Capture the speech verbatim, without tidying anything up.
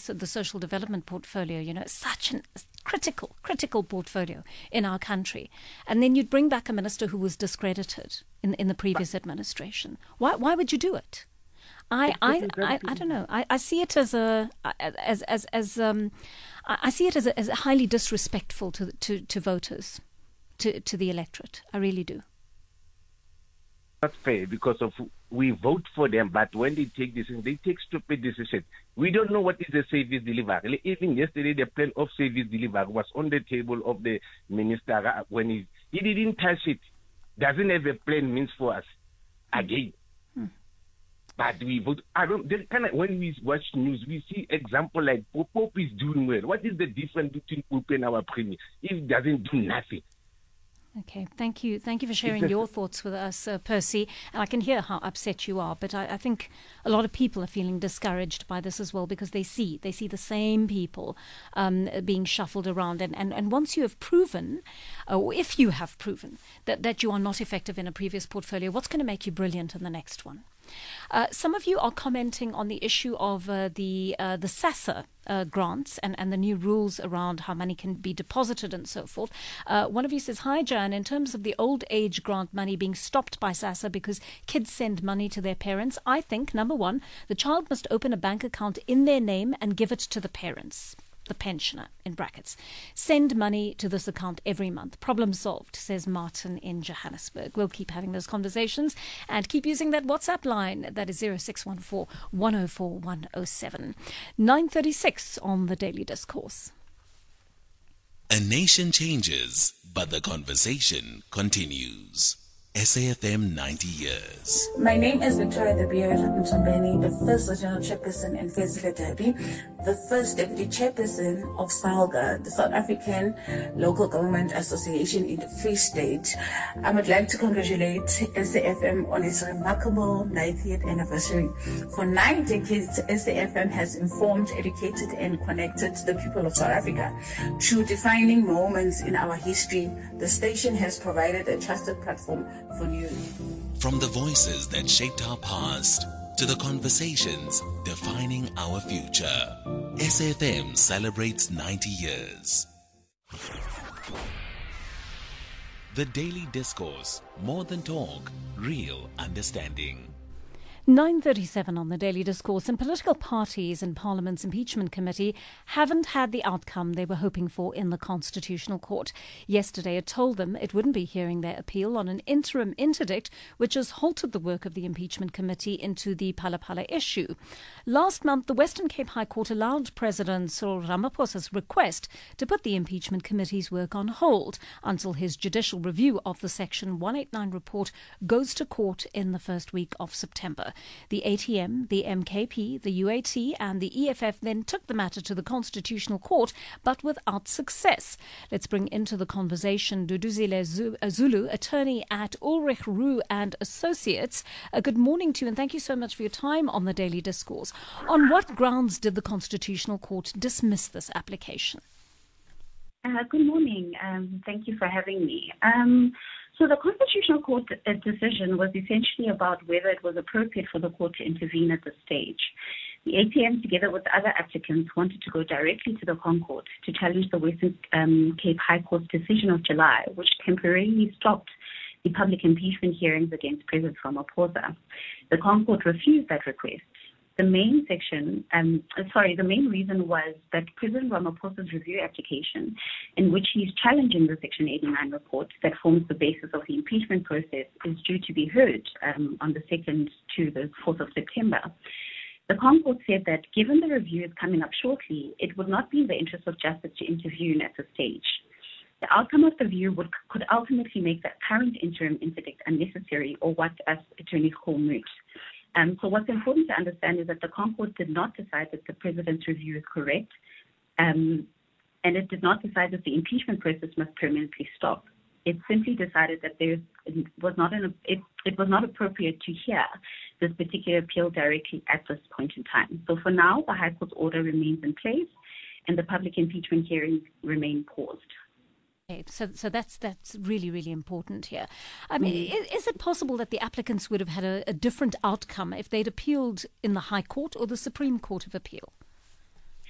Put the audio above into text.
so the social development portfolio, you know, such a critical, critical portfolio in our country. And then you'd bring back a minister who was discredited in, in the previous administration. Why, why would you do it? I, I, I, I don't know. I, I see it as a as as as um, I see it as a, as a highly disrespectful to to, to voters, to to the electorate. I really do. That's fair because of we vote for them, but when they take decisions, they take stupid decisions. We don't know what is the service delivery. Even yesterday, the plan of service delivery was on the table of the minister when he he didn't touch it. Doesn't have a plan means for us again. Hmm. But we vote. I don't. Kind of when we watch news, we see example like Pope is doing well. What is the difference between Pope and our premier? It doesn't do nothing. Okay, thank you. Thank you for sharing your thoughts with us, uh, Percy. And I can hear how upset you are, but I, I think a lot of people are feeling discouraged by this as well because they see they see the same people um, being shuffled around. And, and, and once you have proven, or if you have proven, that, that you are not effective in a previous portfolio, what's going to make you brilliant in the next one? Uh, some of you are commenting on the issue of uh, the uh, the SASSA uh, grants and, and the new rules around how money can be deposited and so forth. Uh, one of you says, hi, Jan, in terms of the old age grant money being stopped by SASSA because kids send money to their parents, I think, number one, the child must open a bank account in their name and give it to the parents. The pensioner, in brackets. Send money to this account every month. Problem solved, says Martin in Johannesburg. We'll keep having those conversations and keep using that WhatsApp line. That is zero six one four, one oh four, one oh seven. nine thirty-six on the Daily Discourse. A nation changes, but the conversation continues. S A F M ninety years. My name is Victoria the Beard Mtombeni, the first regional chairperson in Fezile Derby, the first deputy chairperson of SALGA, the South African Local Government Association in the Free State. I would like to congratulate S A F M on its remarkable ninetieth anniversary. For nine decades, S A F M has informed, educated, and connected the people of South Africa. Through defining moments in our history, the station has provided a trusted platform for news. From the voices that shaped our past to the conversations defining our future, S A F M celebrates ninety years. The Daily Discourse, more than talk, real understanding. nine thirty-seven on the Daily Discourse, and political parties in Parliament's impeachment committee haven't had the outcome they were hoping for in the Constitutional Court. Yesterday it told them it wouldn't be hearing their appeal on an interim interdict which has halted the work of the impeachment committee into the Phala-Phala issue. Last month, the Western Cape High Court allowed President Cyril Ramaphosa's request to put the impeachment committee's work on hold until his judicial review of the Section one eighty-nine report goes to court in the first week of September. The A T M, the M K P, the U A T and the E F F then took the matter to the Constitutional Court, but without success. Let's bring into the conversation Duduzile Zulu, attorney at Ulrich Roux and Associates. Uh, good morning to you, and thank you so much for your time on the Daily Discourse. On what grounds did the Constitutional Court dismiss this application? Uh, good morning. Um, thank you for having me. Um, So the Constitutional Court uh, decision was essentially about whether it was appropriate for the court to intervene at this stage. The A T M, together with other applicants, wanted to go directly to the Concourt to challenge the Western um, Cape High Court's decision of July, which temporarily stopped the public impeachment hearings against President Ramaphosa. The Concourt refused that request. The main section, um, sorry, the main reason was that President Ramaphosa's review application, in which he's challenging the Section eighty-nine report that forms the basis of the impeachment process, is due to be heard um, on the second to the fourth of September. The Concourt said that given the review is coming up shortly, it would not be in the interest of justice to intervene at this stage. The outcome of the review would, could ultimately make that current interim interdict unnecessary, or what us attorneys call moot. Um, so what's important to understand is that the Concourt did not decide that the President's review is correct, um, and it did not decide that the impeachment process must permanently stop. It simply decided that there was not an, it, it was not appropriate to hear this particular appeal directly at this point in time. So for now, the High Court's order remains in place, and the public impeachment hearings remain paused. So, so that's that's really, really important here. I mean, mm. is, is it possible that the applicants would have had a, a different outcome if they'd appealed in the High Court or the Supreme Court of Appeal?